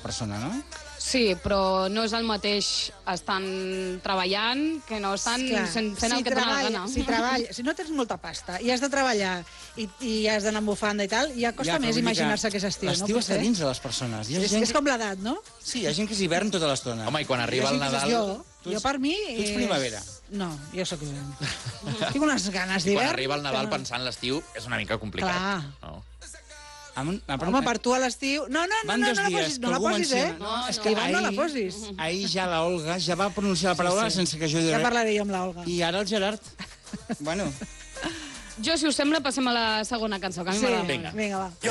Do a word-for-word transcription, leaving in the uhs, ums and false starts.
persona, no? Sí, però no és el mateix estan treballant que no estan fent el que et dóna la gana. Si treballes, si no tens molta pasta i has de treballar i, i has d'anar amb bufanda i tal, ja costa més imaginar-se que és estiu, no? L'estiu està dins de les persones. És com l'edat, no? Sí, hi ha gent que és hivern tota l'estona. Home, i quan arriba el Nadal... Jo, jo per mi... Tu ets primavera. No, jo sóc hivern. Tinc unes ganes d'hivern. Quan arriba el Nadal pensant l'estiu és una mica complicat. Clar. Home, per tu a l'estiu... No, no, no, no la posis, no la posis, eh? És que no la posis. Ahir ja la Olga ja va pronunciar la paraula sense que jo... Ja parlaré jo amb la Olga. I ara el Gerard. Bueno... Jo, si us sembla, passem a la segona cançó, que a mi m'agrada molt. Vinga, va.